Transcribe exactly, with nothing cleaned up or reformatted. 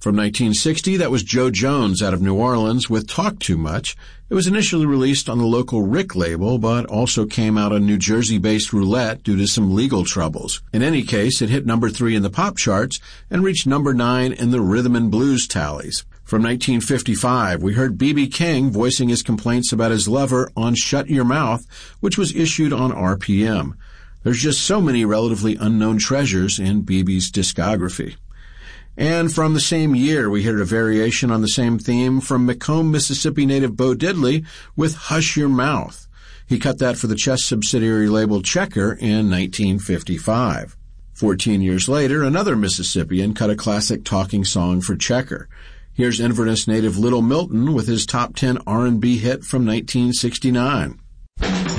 From nineteen sixty, that was Joe Jones out of New Orleans with Talk Too Much. It was initially released on the local Rick label, but also came out on New Jersey-based Roulette due to some legal troubles. In any case, it hit number three in the pop charts and reached number nine in the rhythm and blues tallies. From nineteen fifty-five, we heard B B King voicing his complaints about his lover on Shut Your Mouth, which was issued on R P M. There's just so many relatively unknown treasures in B B's discography. And from the same year, we heard a variation on the same theme from Macomb, Mississippi native Bo Diddley with Hush Your Mouth. He cut that for the Chess subsidiary label Checker in nineteen fifty-five. Fourteen years later, another Mississippian cut a classic talking song for Checker. Here's Inverness native Little Milton with his top ten R and B hit from nineteen sixty-nine.